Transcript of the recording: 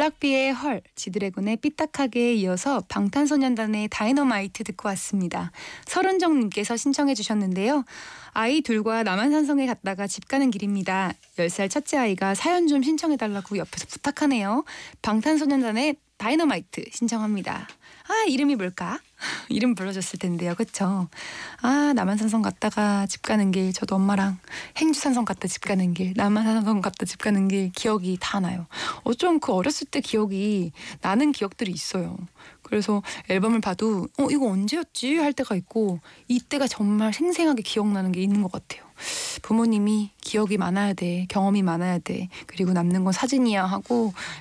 블락비의 헐, 지드래곤의 삐딱하게에 이어서 방탄소년단의 다이너마이트 듣고 왔습니다. 서른정님께서 신청해 주셨는데요. 아이 둘과 남한산성에 갔다가 집 가는 길입니다. 10살 첫째 아이가 사연 좀 신청해달라고 옆에서 부탁하네요. 방탄소년단의 다이너마이트 신청합니다. 아, 이름이 뭘까? 이름 불러줬을 텐데요. 그쵸? 아, 남한산성 갔다가 집 가는 길, 저도 엄마랑 행주산성 갔다 집 가는 길, 남한산성 갔다 집 가는 길 기억이 다 나요. 어쩜 그 어렸을 때 기억이 나는 기억들이 있어요. 그래서 앨범을 봐도 이거 언제였지? 할 때가 있고 이때가 정말 생생하게 기억나는 게 있는 것 같아요. 부모님이 기억이 많아야 돼, 경험이 많아야 돼, 그리고 남는 건 사진이야 하고